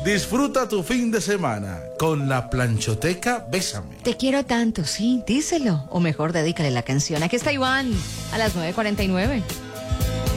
Disfruta tu fin de semana con la planchoteca Bésame. Te quiero tanto, sí, díselo. O mejor, dedícale la canción. Aquí está Iván, a las 9:49.